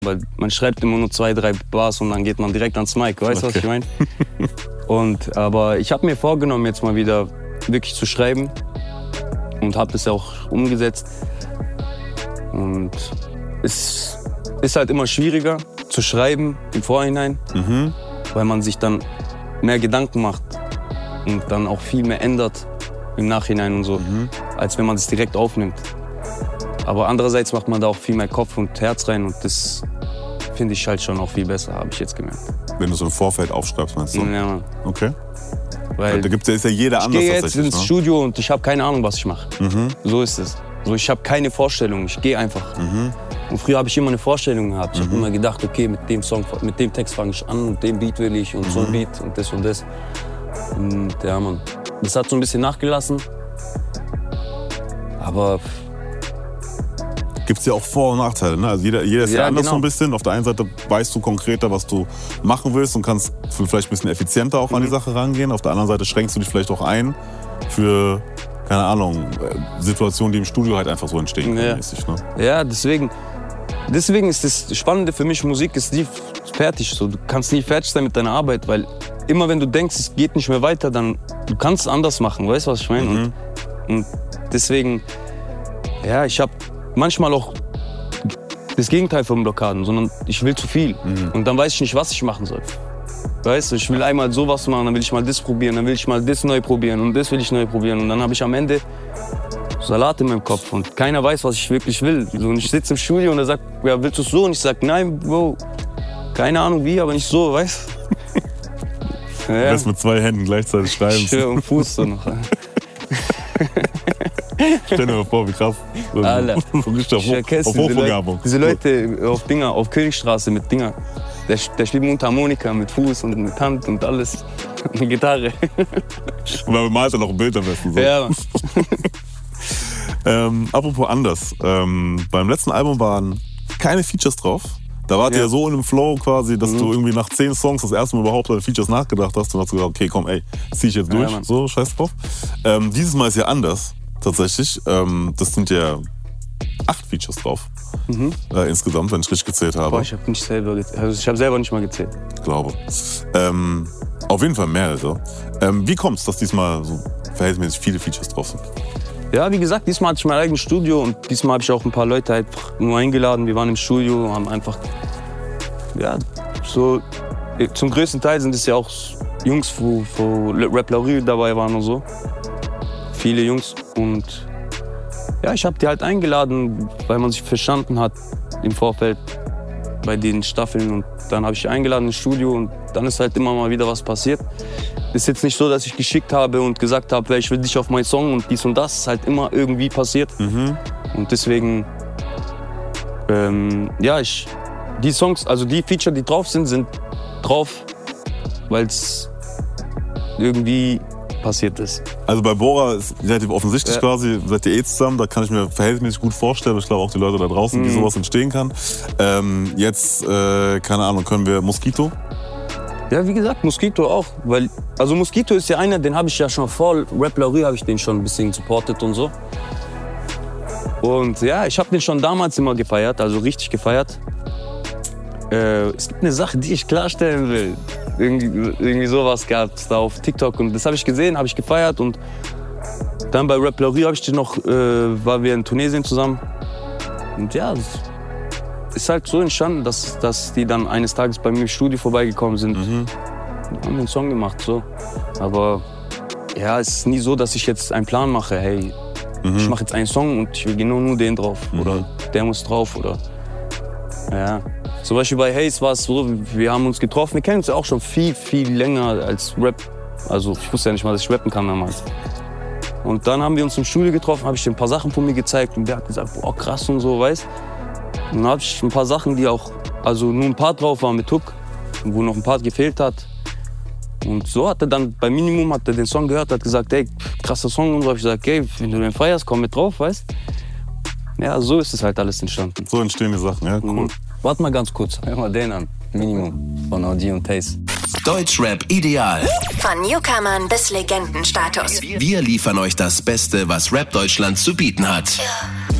weil man schreibt immer nur 2, 3 Bars und dann geht man direkt ans Mic, weißt du, was ich meine? Aber ich habe mir vorgenommen, jetzt mal wieder wirklich zu schreiben und habe das ja auch umgesetzt. Und es ist halt immer schwieriger zu schreiben im Vorhinein, weil man sich dann mehr Gedanken macht und dann auch viel mehr ändert im Nachhinein und so, als wenn man es direkt aufnimmt. Aber andererseits macht man da auch viel mehr Kopf und Herz rein und das finde ich halt schon auch viel besser, habe ich jetzt gemerkt. Wenn du so im Vorfeld aufschreibst, meinst du? Ja. Okay. Weil da ist ja jeder anders. Ich gehe jetzt ins Studio und ich habe keine Ahnung, was ich mache. So ist es. So, ich habe keine Vorstellung, ich gehe einfach. Und früher habe ich immer eine Vorstellung gehabt. Ich habe immer gedacht, okay, mit dem Song, mit dem Text fange ich an und den Beat will ich und so ein Beat und das und das. Und ja, Mann, das hat so ein bisschen nachgelassen. Aber gibt es ja auch Vor- und Nachteile, ne? Also jeder ist ja anders genau. so ein bisschen. Auf der einen Seite weißt du konkreter, was du machen willst und kannst vielleicht ein bisschen effizienter auch an die Sache rangehen. Auf der anderen Seite schränkst du dich vielleicht auch ein für, keine Ahnung, Situationen, die im Studio halt einfach so entstehen können. Mäßig, ne? Ja, deswegen ist das Spannende für mich, Musik ist nie fertig. So. Du kannst nie fertig sein mit deiner Arbeit, weil immer wenn du denkst, es geht nicht mehr weiter, dann du kannst es anders machen, weißt du, was ich meine? Und deswegen, ja, ich habe manchmal auch das Gegenteil von Blockaden, sondern ich will zu viel. Und dann weiß ich nicht, was ich machen soll. Weißt du, ich will einmal sowas machen, dann will ich mal das probieren, dann will ich mal das neu probieren und das will ich neu probieren. Und dann habe ich am Ende Salat in meinem Kopf und keiner weiß, was ich wirklich will. So, und ich sitze im Studio und er sagt, ja, willst du es so? Und ich sage, nein, Bro, keine Ahnung wie, aber nicht so, weißt du? Du wirst mit 2 Händen gleichzeitig schreiben. Ich höre am Fuß so noch. Stell dir mal vor, wie krass. Alter, auf Hochbegabung. Diese Leute auf Königstraße mit Dinger. Der spielt Mundharmonika mit Fuß und mit Hand und alles. Eine Gitarre. Und dann malt er noch ein Bild am besten. So. Ja. Apropos anders. Beim letzten Album waren keine Features drauf. Da wart ihr ja so in einem Flow quasi, dass du irgendwie nach 10 Songs das erste Mal überhaupt an Features nachgedacht hast und hast gesagt, okay, komm, ey, zieh ich jetzt durch. Ja, so, scheiß drauf. Dieses Mal ist ja anders, tatsächlich. Das sind ja 8 Features drauf. Insgesamt, wenn ich richtig gezählt habe. Boah, ich habe nicht selber gezählt. Also ich habe selber nicht mal gezählt. Ich glaube. Auf jeden Fall mehrere. Wie kommt's, dass diesmal so verhältnismäßig viele Features drauf sind? Ja, wie gesagt, diesmal hatte ich mein eigenes Studio und diesmal habe ich auch ein paar Leute einfach nur eingeladen. Wir waren im Studio, haben einfach, ja, so, zum größten Teil sind es ja auch Jungs, wo Rap Laurie dabei waren und so. Viele Jungs und ja, ich habe die halt eingeladen, weil man sich verstanden hat im Vorfeld bei den Staffeln und dann habe ich eingeladen ins Studio und dann ist halt immer mal wieder was passiert. Ist jetzt nicht so, dass ich geschickt habe und gesagt habe, ich will dich auf meinen Song und dies und das. Ist halt immer irgendwie passiert. Und deswegen, die Songs, also die Feature, die drauf sind drauf, weil es irgendwie passiert ist. Also bei Bora ist relativ offensichtlich quasi, seid ihr zusammen, da kann ich mir verhältnismäßig gut vorstellen. Ich glaube auch die Leute da draußen, wie sowas entstehen kann. Jetzt, keine Ahnung, können wir Mosquito? Ja, wie gesagt, Mosquito auch. Weil, also Mosquito ist ja einer, den habe ich ja schon vor Rap Laurie habe ich den schon ein bisschen supportet und so. Und ja, ich habe den schon damals immer gefeiert, also richtig gefeiert. Es gibt eine Sache, die ich klarstellen will. Irgendwie sowas gab es da auf TikTok und das habe ich gesehen, habe ich gefeiert und dann bei Rap Laurie habe ich den noch, waren wir in Tunesien zusammen. Und ja, ist halt so entstanden, dass die dann eines Tages bei mir im Studio vorbeigekommen sind. Und haben einen Song gemacht, so. Aber ja, es ist nie so, dass ich jetzt einen Plan mache, hey, ich mache jetzt einen Song und ich will genau nur den drauf. Oder der muss drauf, oder ja. Zum Beispiel bei Haze war es so, wir haben uns getroffen, wir kennen uns ja auch schon viel, viel länger als Rap. Also ich wusste ja nicht mal, dass ich rappen kann damals. Und dann haben wir uns im Studio getroffen, habe ich ihm ein paar Sachen von mir gezeigt und der hat gesagt, boah, krass und so, weißt. Und dann habe ich ein paar Sachen, die auch, also nur ein Part drauf waren mit Hook, wo noch ein Part gefehlt hat. Und so hat er dann, bei Minimum hat er den Song gehört, hat gesagt, ey, krasser Song und so. Hab ich gesagt, ey, wenn du den feierst, komm mit drauf, weißt. Ja, so ist es halt alles entstanden. So entstehen die Sachen, ja, cool. Warte mal ganz kurz, hör mal den an. Minimum von OG und Taze. Deutschrap ideal. Von Newcomern bis Legendenstatus. Wir liefern euch das Beste, was Rap Deutschland zu bieten hat.